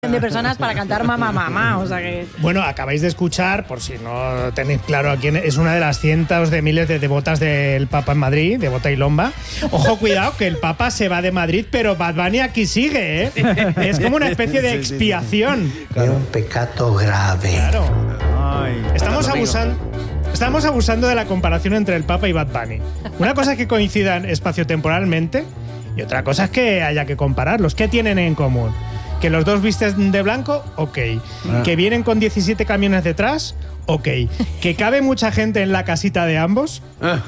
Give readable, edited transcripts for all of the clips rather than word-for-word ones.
de personas para cantar mamá, mamá, o sea que... Bueno, acabáis de escuchar, por si no tenéis claro a quién es, una de las cientos de miles de devotas del Papa en Madrid, devota y lomba. Ojo, cuidado, que el Papa se va de Madrid, pero Bad Bunny aquí sigue, ¿eh? Es como una especie de expiación. Es un pecado grave. Claro. Estamos abusando de la comparación entre el Papa y Bad Bunny. Una cosa es que coincidan espaciotemporalmente y otra cosa es que haya que compararlos. ¿Qué tienen en común? Que los dos visten de blanco, ok. Que vienen con 17 camiones detrás, ok. Que cabe mucha gente en la casita de ambos,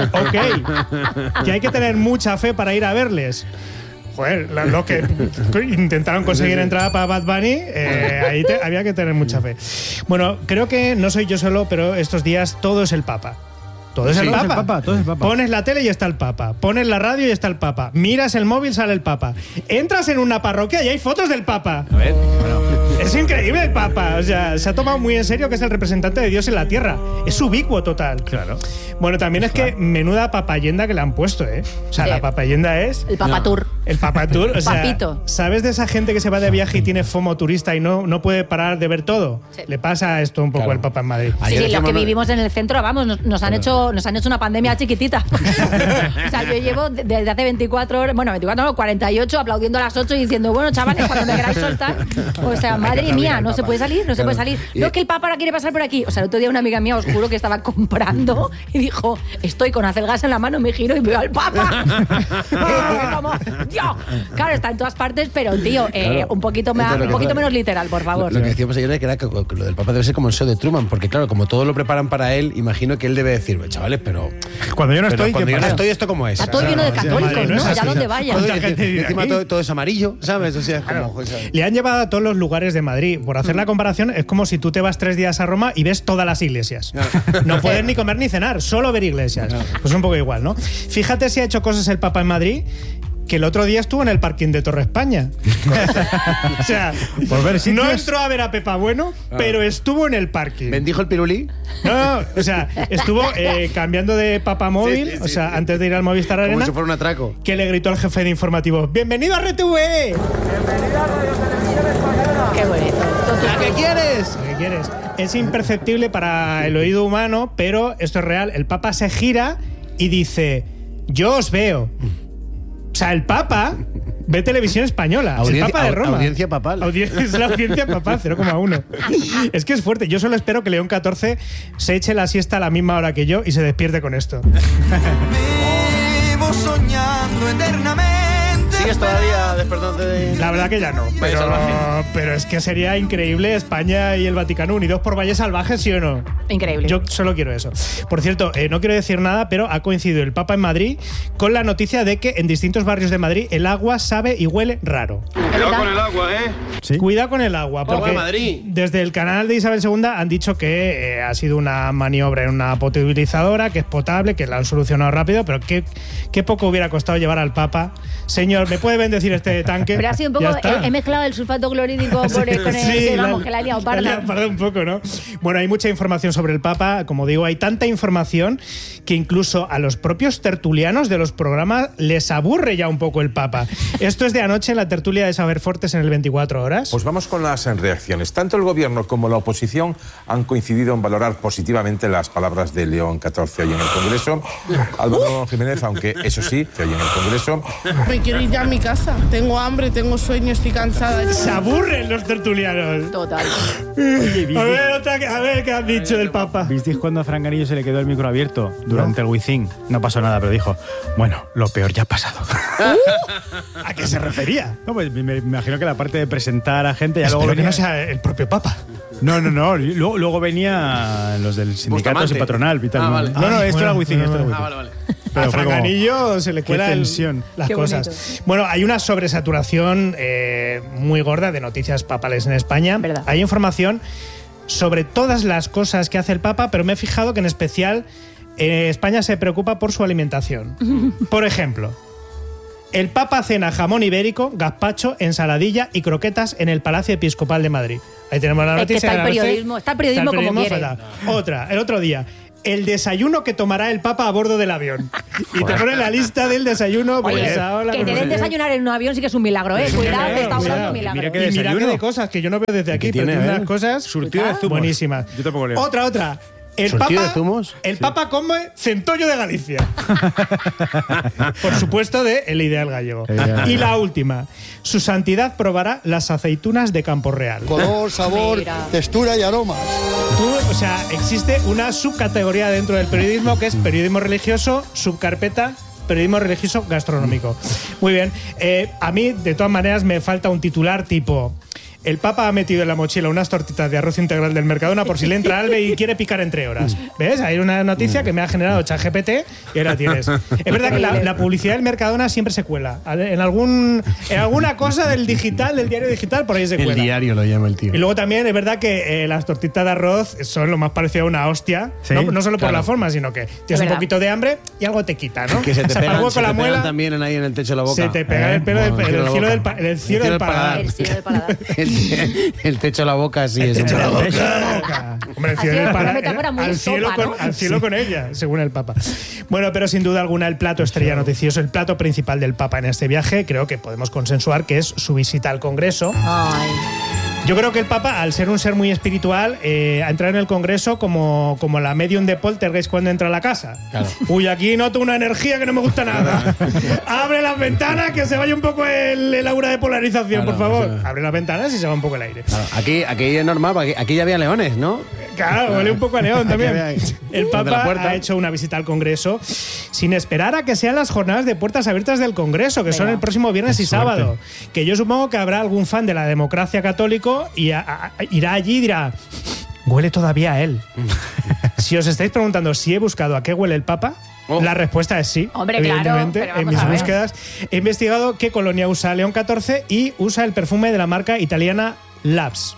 ok. Que hay que tener mucha fe para ir a verles. Joder, lo que intentaron conseguir entrada para Bad Bunny, ahí había que tener mucha fe. Bueno, creo que no soy yo solo, pero estos días todo es el Papa. Todo es el Papa. Todo es el Papa. Pones la tele y está el Papa. Pones la radio y está el Papa. Miras el móvil, sale el Papa. Entras en una parroquia y hay fotos del Papa. A ver, bueno. Es increíble el Papa. O sea, se ha tomado muy en serio que es el representante de Dios en la tierra. Es ubicuo total. Claro. Bueno, también es que menuda papayenda que le han puesto, ¿eh? O sea, Sí. la papayenda es... El Papatur. El Papatur, o sea, Papito. ¿sabes de esa gente que se va de viaje y tiene FOMO turista y no puede parar de ver todo? Sí. Le pasa esto un poco al Papa en Madrid. Sí, los que vivimos en el centro, vamos, nos han hecho una pandemia chiquitita. O sea, yo llevo desde hace 24 horas, bueno, 24 no, 48, aplaudiendo a las 8 y diciendo, bueno, chavales, cuando me queráis soltar. O sea, madre mía, no se puede salir, no se puede salir. No, es que el Papa ahora quiere pasar por aquí. O sea, el otro día una amiga mía, os juro que estaba comprando y dijo, estoy con acelgas en la mano, me giro y veo al Papa. Como, Dios. Claro, está en todas partes, pero, tío, un poquito menos literal, por favor. Lo que decíamos ayer era que lo del Papa debe ser como el show de Truman, porque claro, como todo lo preparan para él, imagino que él debe decir, chavales, pero Cuando yo no estoy, cuando ¿qué yo no pasa? estoy, ¿esto cómo es? Está todo lleno de católicos, ¿no? Allá donde vaya. Encima todo es amarillo, ¿sabes? O sea, es como... ¿sabes? Le han llevado a todos los lugares de Madrid. Por hacer la comparación, es como si tú te vas 3 días a Roma y ves todas las iglesias. No puedes ni comer ni cenar, solo ver iglesias. Pues un poco igual, ¿no? Fíjate si ha hecho cosas el Papa en Madrid, que el otro día estuvo en el parking de Torre España. O sea, Por ver sitios. no entró a ver a Pepa Bueno, pero estuvo en el parking. ¿Bendijo el pirulí? No, o sea, estuvo cambiando de Papa móvil, Sí, o sea, antes de ir al Movistar Como Arena, si fuera un atraco. que le gritó al jefe de informativos: ¡bienvenido a RTV! Qué bonito. ¿La que quieres? ¿Qué quieres? Es imperceptible para el oído humano, pero esto es real. El Papa se gira y dice: yo os veo. O sea, el Papa ve televisión española. Es el Papa de Roma. Audiencia papal. Es la audiencia papal, 0,1. Es que es fuerte. Yo solo espero que León XIV se eche la siesta a la misma hora que yo y se despierte con esto. Vivo soñando eternamente. ¿Sigues todavía despertándote de...? La verdad que ya no. Valle Salvaje. Pero es que sería increíble España y el Vaticano unidos por Valle Salvaje, ¿sí o no? Increíble. Yo solo quiero eso. Por cierto, no quiero decir nada, pero ha coincidido el Papa en Madrid con la noticia de que en distintos barrios de Madrid el agua sabe y huele raro. Cuidado con el agua, ¿eh? ¿Sí? Cuidado con el agua, porque Madrid. desde el canal de Isabel II han dicho que ha sido una maniobra en una potabilizadora, que es potable, que la han solucionado rápido, pero qué poco hubiera costado llevar al Papa. Señor, ¿me puede bendecir este tanque? Pero ha sido un poco. Ya está. He mezclado el sulfato clorhídrico con el. Sí, Que la he liado parda. parda un poco, ¿no? Bueno, hay mucha información sobre el Papa. Como digo, hay tanta información que incluso a los propios tertulianos de los programas les aburre ya un poco el Papa. Esto es de anoche en la tertulia de Saber Fortes en el 24 Horas. Pues vamos con las reacciones. Tanto el gobierno como la oposición han coincidido en valorar positivamente las palabras de León XIV hoy en el Congreso. Álvaro Jiménez, aunque eso sí, hoy en el Congreso. Me quiero ir ya a mi casa. Tengo hambre, tengo sueño, estoy cansada. Se aburren los tertulianos. Total. A ver qué han dicho del Papa. ¿Visteis cuando a Franganillo se le quedó el micro abierto durante el Wizzing? No pasó nada, pero dijo, bueno, lo peor ya ha pasado. ¿A qué se refería? No, pues me imagino que la parte de presentar a gente ya luego Espero que venía... no sea el propio Papa. No. Luego venían los del sindicato y patronal y tal. Ah, vale. No, esto era bueno, Wizzing, esto era Wizzing. Vale. Pero Al fue como, Franganillo se le qué cuela tensión. las Qué cosas. bonito. Bueno, hay una sobresaturación muy gorda de noticias papales en España. ¿Verdad? Hay información sobre todas las cosas que hace el Papa, pero me he fijado que en especial España se preocupa por su alimentación. Por ejemplo, el Papa cena jamón ibérico, gazpacho, ensaladilla y croquetas en el Palacio Episcopal de Madrid. Ahí tenemos la Es que noticia. está el de la ABC. periodismo como quiere. fatal. Otra, el otro día. el desayuno que tomará el Papa a bordo del avión. Y te pone la lista del desayuno. Oye, que te den desayunar en un avión sí que es un milagro, ¿eh? Cuidado, te está hablando un milagro. Mira que de cosas que yo no veo desde aquí, pero tiene unas cosas surtido de zumos buenísimas. Yo tampoco leo. Otra. El Papa come centollo de Galicia. Por supuesto, de El Ideal Gallego. Y la última. Su santidad probará las aceitunas de Campo Real. Color, sabor, textura y aromas. Existe una subcategoría dentro del periodismo que es periodismo religioso, subcarpeta periodismo religioso gastronómico. Muy bien. A mí, de todas maneras, me falta un titular tipo... El Papa ha metido en la mochila unas tortitas de arroz integral del Mercadona por si le entra algo y quiere picar entre horas. ¿Ves? Hay una noticia que me ha generado ChatGPT y ahora tienes. Es verdad que la publicidad del Mercadona siempre se cuela. En alguna cosa del digital, del diario digital, por ahí se cuela. El diario lo llama el tío. Y luego también es verdad que las tortitas de arroz son lo más parecido a una hostia. ¿Sí? No solo por la forma, sino que tienes un poquito de hambre y algo te quita, ¿no? Que se te pegan también ahí en el techo de la boca. Se te pega el pelo del cielo del paladar. El cielo del paladar. El techo de la boca, sí. El techo de la boca. Hombre, el cielo del paladar. Al cielo con ella, según el Papa. Bueno, pero sin duda alguna el plato estrella noticioso, el plato principal del Papa en este viaje, creo que podemos consensuar que es su visita al Congreso. Ay. Yo creo que el Papa, al ser un ser muy espiritual, ha entrado en el Congreso como la medium de Poltergeist cuando entra a la casa. Claro. Uy, aquí noto una energía que no me gusta nada. Abre las ventanas, que se vaya un poco el aura de polarización, por favor. Abre las ventanas y se va un poco el aire. Claro. Aquí es normal, porque aquí ya había leones, ¿no? Claro, huele un poco a león también. El Papa ha hecho una visita al Congreso sin esperar a que sean las jornadas de puertas abiertas del Congreso, que son el próximo viernes y sábado. Que yo supongo que habrá algún fan de la democracia católico y irá allí y dirá: huele todavía a él. Si os estáis preguntando si he buscado a qué huele el Papa, la respuesta es sí. Hombre, evidentemente, claro, en mis búsquedas he investigado qué colonia usa León XIV y usa el perfume de la marca italiana Labs,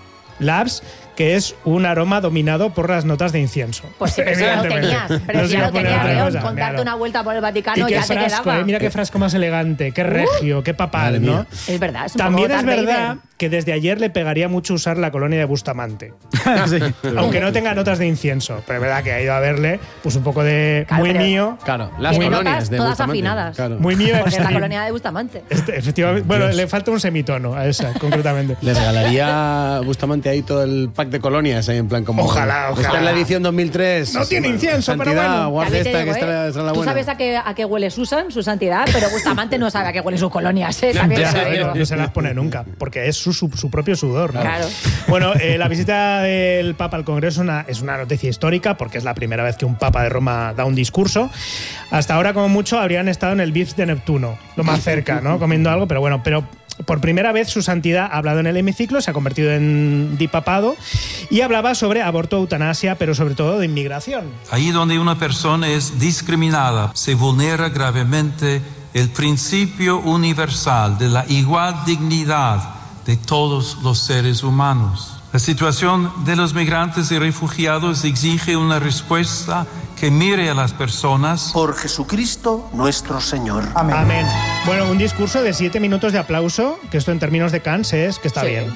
que es un aroma dominado por las notas de incienso. Pues sí, pero ya lo tenías. Pero si ya lo tenías, León. Con darte una vuelta por el Vaticano ya te quedaba. Mira qué frasco más elegante, qué regio, qué papal, ¿no? Es verdad. Es un También poco es verdad que desde ayer le pegaría mucho usar la colonia de Bustamante. Sí. Aunque no tenga notas de incienso. Pero es verdad que ha ido a verle pues un poco de muy mío. Claro, las colonias de todas Bustamante. Afinadas. Claro. Muy mío. Porque es la colonia de Bustamante. Efectivamente. Bueno, le falta un semitono a esa, concretamente. Le regalaría a Bustamante ahí todo el pack de colonias ahí en plan como... Ojalá. Esta es la edición 2003. No tiene incienso, santidad, pero bueno. Guarda esta, que esta es la buena. Tú sabes a qué huele Susan, su santidad, pero Bustamante no sabe a qué huele sus colonias. No se las pone nunca, porque es su propio sudor. Claro. Bueno, la visita del Papa al Congreso es una noticia histórica, porque es la primera vez que un Papa de Roma da un discurso. Hasta ahora, como mucho, habrían estado en el Vips de Neptuno, lo más cerca, ¿no? Comiendo algo, pero bueno, por primera vez su santidad ha hablado en el hemiciclo, se ha convertido en dipapado y hablaba sobre aborto, eutanasia, pero sobre todo de inmigración. Ahí donde una persona es discriminada, se vulnera gravemente el principio universal de la igual dignidad de todos los seres humanos. La situación de los migrantes y refugiados exige una respuesta que mire a las personas. Por Jesucristo nuestro Señor. Amén. Bueno, un discurso de 7 minutos de aplauso, que esto en términos de Cannes es que está bien.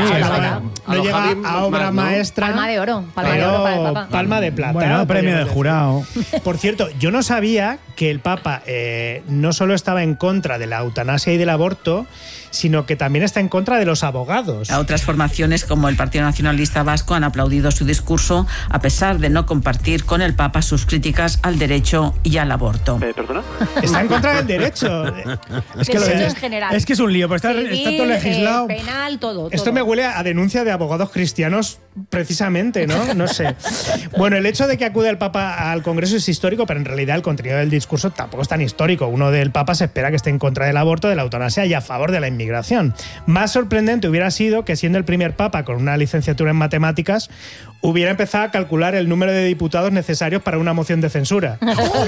No llega a obra maestra. Palma de oro. Palma de oro para el Papa. Palma de plata. Bueno, premio del jurado. Por cierto, yo no sabía que el Papa no solo estaba en contra de la eutanasia y del aborto, sino que también está en contra de los abogados. A otras formaciones, como el Partido Nacionalista Vasco, han aplaudido su discurso a pesar de no compartir con el Papa sus críticas al derecho y al aborto. ¿Perdona? Está en contra del derecho. Es que en general. Es que es un lío, pero está todo legislado. Penal, todo. Esto me huele a denuncia de abogados cristianos, precisamente, ¿no? No sé. Bueno, el hecho de que acude el Papa al Congreso es histórico, pero en realidad el contenido del discurso tampoco es tan histórico. Uno del Papa se espera que esté en contra del aborto, de la eutanasia y a favor de la inmigración. Más sorprendente hubiera sido que, siendo el primer Papa con una licenciatura en matemáticas, hubiera empezado a calcular el número de diputados necesarios para una moción de censura.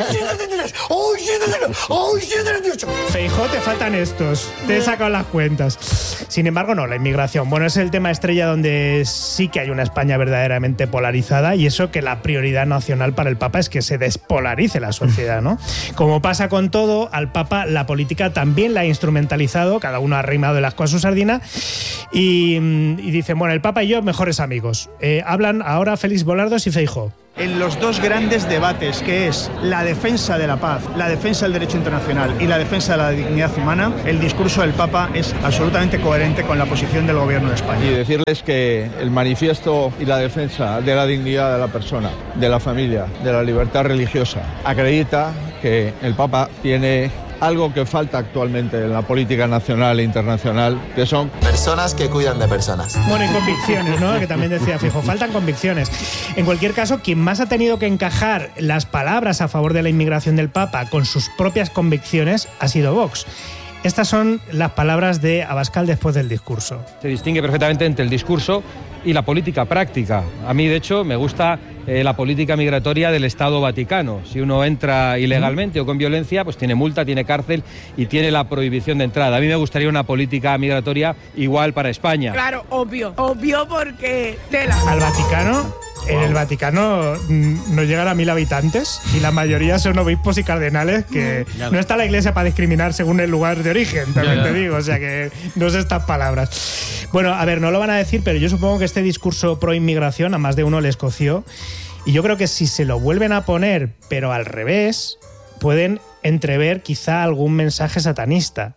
Feijóo, te faltan estos. Te he sacado las cuentas. Sin embargo, no, la inmigración. Bueno, es el tema estrella donde sí que hay una España verdaderamente polarizada, y eso que la prioridad nacional para el Papa es que se despolarice la sociedad, ¿no? Como pasa con todo, al Papa la política también la ha instrumentalizado, cada uno ha arrimado el asco a su sardina y dicen, bueno, el Papa y yo mejores amigos. Hablan ahora Félix Bolardos y Feijóo. En los dos grandes debates, que es la defensa de la paz, la defensa del derecho internacional y la defensa de la dignidad humana, el discurso del Papa es absolutamente coherente con la posición del Gobierno de España. Y decirles que el manifiesto y la defensa de la dignidad de la persona, de la familia, de la libertad religiosa, acredita que el Papa tiene algo que falta actualmente en la política nacional e internacional, que son personas que cuidan de personas. Bueno, y convicciones, ¿no? Que también decía Fijo, faltan convicciones. En cualquier caso, quien más ha tenido que encajar las palabras a favor de la inmigración del Papa con sus propias convicciones ha sido Vox. Estas son las palabras de Abascal después del discurso. Se distingue perfectamente entre el discurso y la política práctica. A mí, de hecho, me gusta la política migratoria del Estado Vaticano. Si uno entra ilegalmente o con violencia, pues tiene multa, tiene cárcel y tiene la prohibición de entrada. A mí me gustaría una política migratoria igual para España. Claro, obvio porque Al Vaticano, en el Vaticano no llegan a 1000 habitantes y la mayoría son obispos y cardenales, que no está la Iglesia para discriminar según el lugar de origen, también te digo, o sea que no sé estas palabras. Bueno, a ver, no lo van a decir, pero yo supongo que este discurso pro inmigración a más de uno le escoció, y yo creo que si se lo vuelven a poner, pero al revés, pueden entrever quizá algún mensaje satanista.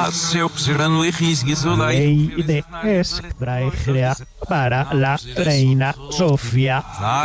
Ley de Escraigea para la reina Sofía.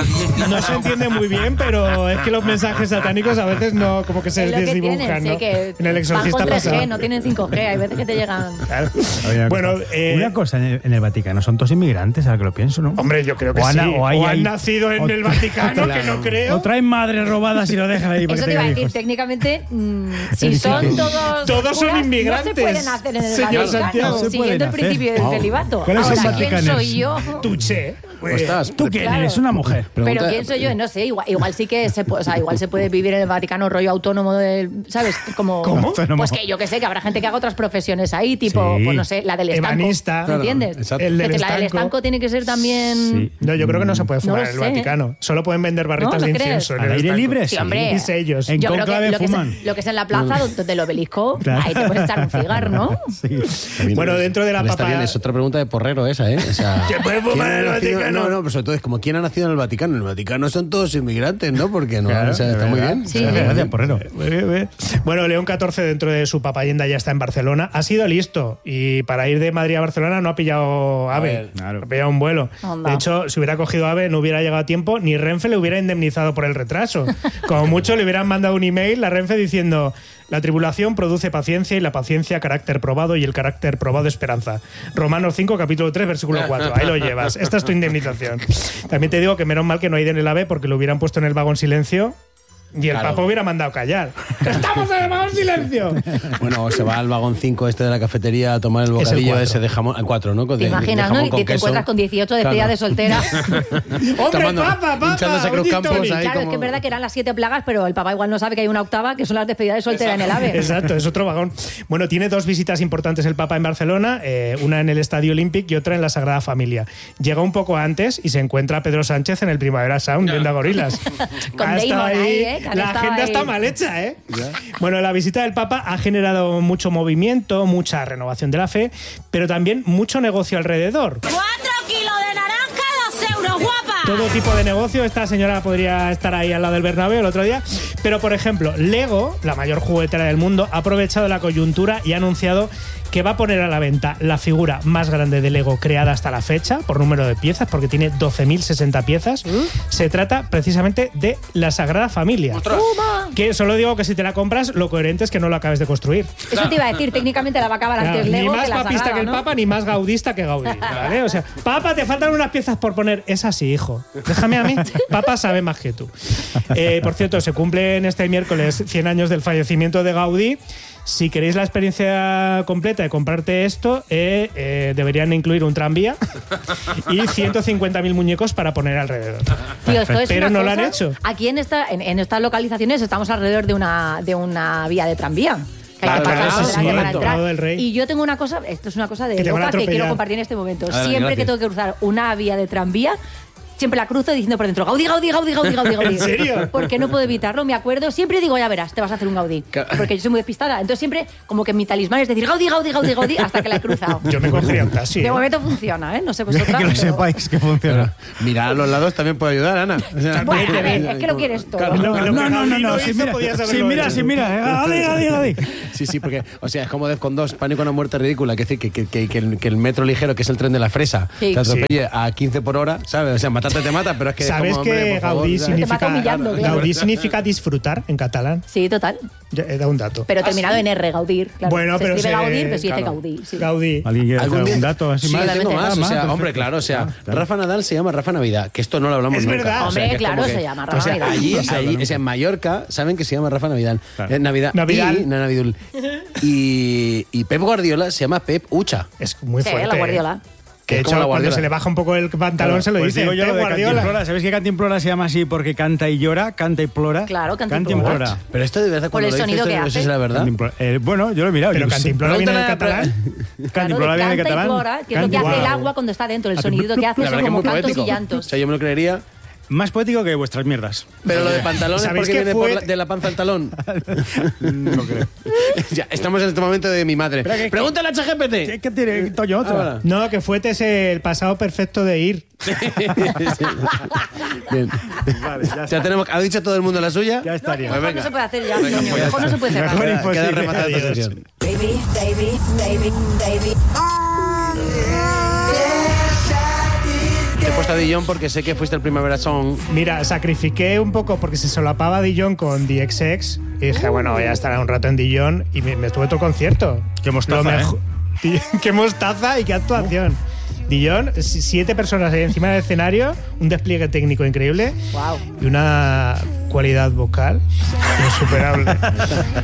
No se entiende muy bien, pero es que los mensajes satánicos a veces no, como que se desdibujan, ¿no? En El Exorcista pasa. No tienen 5G, hay veces que te llegan. Claro. Bueno, una cosa, en el Vaticano son todos inmigrantes, ahora que lo pienso, ¿no? Hombre, yo creo que sí. O han nacido en el Vaticano, que no creo. O traen madres robadas y lo dejan ahí. Eso te iba a decir, técnicamente, si son todos son inmigrantes. No se pueden hacer en el Señor Vaticano, Santiago, siguiendo el principio del celibato. Ahora, ¿quién soy yo? Tuche. ¿Tú quién eres? Una mujer. Pero ¿quién soy yo? No sé, igual sí que se puede, o sea, igual se puede vivir en el Vaticano rollo autónomo ¿sabes? Como, ¿cómo? Pues que yo que sé, que habrá gente que haga otras profesiones ahí, tipo, pues no sé, la del estanco. Ebanista. ¿Me entiendes? El del la del estanco tiene que ser también... Sí. No, yo creo que no se puede fumar en el Vaticano. Solo pueden vender barritas de incienso en el aire libre. Sí, hombre. Y sellos. En conclave fuman. Lo que es en la plaza, donde el obelisco, ahí te puedes echar un cigarro, ¿no? Sí. Bueno, dentro de la Está bien, es otra pregunta de porrero esa, ¿eh? O sea, ¿se puede fumar en el Vaticano? No, pero sobre todo es como ¿quién ha nacido en el Vaticano? En el Vaticano son todos inmigrantes, ¿no? Porque no, claro, o sea, está muy bien. Sí. Gracias, porrero. Muy bien. Bueno, León XIV, dentro de su papayenda, ya está en Barcelona. Ha sido listo y para ir de Madrid a Barcelona no ha pillado AVE, ha pillado un vuelo. Onda. De hecho, si hubiera cogido AVE no hubiera llegado a tiempo, ni Renfe le hubiera indemnizado por el retraso. Como mucho le hubieran mandado un email a Renfe diciendo: la tribulación produce paciencia y la paciencia carácter probado y el carácter probado esperanza. Romanos 5, capítulo 3, versículo 4. Ahí lo llevas. Esta es tu indemnización. También te digo que menos mal que no hay en el AVE porque lo hubieran puesto en el vagón silencio y el Papa hubiera mandado callar. ¡Estamos en el vagón silencio! Bueno, se va al vagón 5 este de la cafetería a tomar el bocadillo ese de jamón. El 4, ¿no? ¿Te imaginas, no? Y te encuentras con 18 despedidas de soltera. ¡Hombre, Papa! Hinchándose a Cruz Campos ahí. Claro, es que es verdad que eran las 7 plagas, pero el Papa igual no sabe que hay una octava, que son las despedidas de soltera en el AVE. Exacto, es otro vagón. Bueno, tiene 2 visitas importantes el Papa en Barcelona, una en el Estadio Olímpic y otra en la Sagrada Familia. Llega un poco antes y se encuentra a Pedro Sánchez en el Primavera Sound, viendo a gorilas. Con Damon ahí, ¿eh? La agenda está mal hecha, ¿eh? Bueno, la visita del Papa ha generado mucho movimiento, mucha renovación de la fe, pero también mucho negocio alrededor. 4 kilos de naranja, 2 euros, guapa. Todo tipo de negocio. Esta señora podría estar ahí al lado del Bernabéu el otro día. Pero, por ejemplo, Lego, la mayor juguetera del mundo, ha aprovechado la coyuntura y ha anunciado que va a poner a la venta la figura más grande de Lego creada hasta la fecha, por número de piezas, porque tiene 12.060 piezas. Se trata precisamente de la Sagrada Familia. Que solo digo que si te la compras, lo coherente es que no lo acabes de construir. Eso te iba a decir, técnicamente la va a acabar antes Lego. Ni más que la papista Sagrada, que el ¿no? Papa, ni más gaudista que Gaudí, ¿vale? O sea, Papa, te faltan unas piezas por poner. Es así, hijo. Déjame a mí. Papa sabe más que tú. Por cierto, se cumplen este miércoles 100 años del fallecimiento de Gaudí. Si queréis la experiencia completa de comprarte esto, deberían incluir un tranvía y 150.000 muñecos para poner alrededor. Tío, esto es pero una no cosa, lo han hecho. Aquí en estas localizaciones estamos alrededor de una vía de tranvía. Que hay que pasar por delante para entrar. del Rey. Y yo tengo una cosa, esto es una cosa de Que te van a loca que atropellar. quiero compartir en este momento. Adelante, Siempre gracias. que tengo que cruzar una vía de tranvía, siempre la cruzo diciendo por dentro Gaudí, Gaudí, Gaudí, Gaudí, Gaudí, Gaudí. ¿En serio? Porque no puedo evitarlo, me acuerdo. Siempre digo, ya verás, te vas a hacer un Gaudí. Porque yo soy muy despistada. Entonces siempre, como que mi talismán es decir Gaudí, Gaudí, Gaudí, Gaudí, hasta que la he cruzado. Yo me cogería un taxi. De momento funciona, ¿eh? No sé vosotras. Que lo sepáis que funciona. Mirar a los lados también puede ayudar, Ana. O sea, Bueno, a ver, es que lo quieres todo. No. Sin mira. Gaudí. Sí, porque, o sea, es como Defcon 2, Pánico a una muerte ridícula, que es decir, que el metro ligero, que es el tren de la fresa, Sí. te atropelle a 15 por hora, ¿sabes? O sea, matarte te mata, pero es que... ¿Sabes como, hombre, que por favor, Gaudí ¿sabes? Te mata humillando, claro. Gaudí significa disfrutar en catalán? Sí, total. He dado un dato. Pero terminado en R, Gaudir. Claro. Bueno, se pero escribe se- Gaudir, pero sí dice claro. Gaudí. Sí. Gaudí. ¿Alguien quiere ¿Algún hacer día? algún dato así Sí, más? tengo más, o sea, perfecto. hombre, claro, o sea, Rafa Nadal se llama Rafa Navidad, que esto no lo hablamos Es nunca. verdad. O sea, Hombre, que es claro, como que- se llama Rafa O sea, Navidad. allí, No o sea, en Mallorca, saben que se llama Rafa Navidad. Claro. Navidad. Navidad. Y, no, Navidul. Y Pep Guardiola se llama Pep Ucha. Es muy Sí, fuerte. la Guardiola. Que de Es como hecho, la cuando Guardiola. se le baja un poco el pantalón, Claro, se lo pues dice. digo yo lo de Guardiola. Cantimplora. ¿Sabéis que Cantimplora se llama así porque canta y llora? Canta y plora. Claro, Cantimplora. Pero esto de verdad, Por cuando el lo sonido dices, que no sé hace. si es la verdad. Cantimplora. Bueno, yo lo he mirado. Pero yo sí. Cantimplora viene del catalán. Cantimplora viene de Canta y catalán. plora, que es lo que hace el agua cuando está dentro. El sonidito que hace La son verdad que es como muy cantos poético. y llantos. O sea, yo me lo creería. Más poético que vuestras mierdas. Pero lo de pantalón es ¿Sabéis porque que viene fue- de la panza al talón. No creo. Ya, estamos en este momento de mi madre. Pregúntale a ChatGPT. ¿Qué tiene Toño otra? Ahora. No, que Fuetes el pasado perfecto de ir. Bien. Vale, ya está. Ya tenemos, ha dicho todo el mundo la suya. Ya estaría. Pues Mejor venga. no se puede hacer ya, Venga, Toño. pues ya Mejor no está. se puede cerrar. Mejor Queda imposible. rematada esta Adiós. sección. Te he puesto a Dijon porque sé que fuiste el Primavera Song. Mira, sacrifiqué un poco porque se solapaba Dijon con The XX y dije, bueno, voy a estar un rato en Dijon y me estuve todo el concierto. Qué mostaza, Lo mejor- Qué mostaza y qué actuación. Dijon, 7 personas ahí encima del escenario, un despliegue técnico increíble Wow. y una cualidad vocal insuperable.